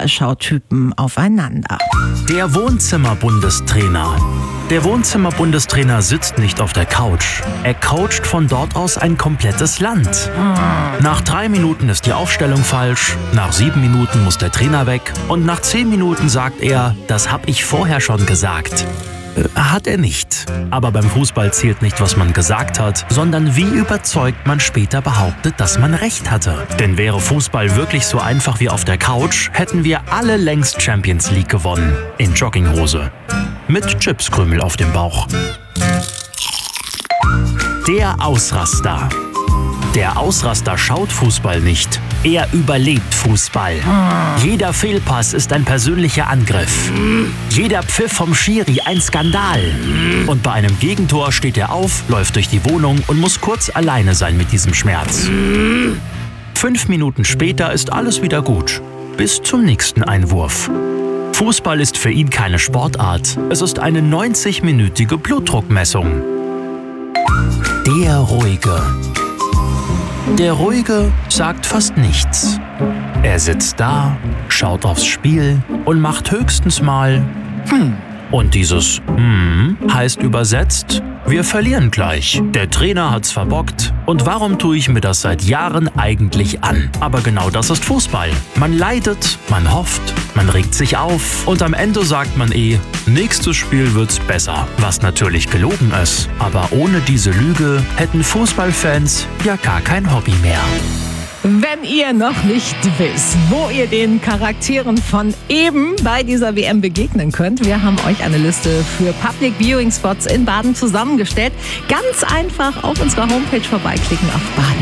Tagesschau-Typen aufeinander. Der Wohnzimmer-Bundestrainer. Der Wohnzimmer-Bundestrainer sitzt nicht auf der Couch. Er coacht von dort aus ein komplettes Land. Nach 3 Minuten ist die Aufstellung falsch, nach 7 Minuten muss der Trainer weg und nach 10 Minuten sagt er, das hab ich vorher schon gesagt. Hat er nicht. Aber beim Fußball zählt nicht, was man gesagt hat, sondern wie überzeugt man später behauptet, dass man recht hatte. Denn wäre Fußball wirklich so einfach wie auf der Couch, hätten wir alle längst Champions League gewonnen. In Jogginghose. Mit Chipskrümel auf dem Bauch. Der Ausraster. Der Ausraster schaut Fußball nicht. Er überlebt Fußball. Jeder Fehlpass ist ein persönlicher Angriff. Jeder Pfiff vom Schiri ein Skandal. Und bei einem Gegentor steht er auf, läuft durch die Wohnung und muss kurz alleine sein mit diesem Schmerz. 5 Minuten später ist alles wieder gut. Bis zum nächsten Einwurf. Fußball ist für ihn keine Sportart. Es ist eine 90-minütige Blutdruckmessung. Der Ruhige. Der Ruhige sagt fast nichts. Er sitzt da, schaut aufs Spiel und macht höchstens mal Und dieses heißt übersetzt, wir verlieren gleich. Der Trainer hat's verbockt. Und warum tue ich mir das seit Jahren eigentlich an? Aber genau das ist Fußball. Man leidet, man hofft, man regt sich auf und am Ende sagt man nächstes Spiel wird's besser. Was natürlich gelogen ist. Aber ohne diese Lüge hätten Fußballfans ja gar kein Hobby mehr. Wenn ihr noch nicht wisst, wo ihr den Charakteren von eben bei dieser WM begegnen könnt, wir haben euch eine Liste für Public Viewing Spots in Baden zusammengestellt. Ganz einfach auf unserer Homepage vorbeiklicken auf Baden.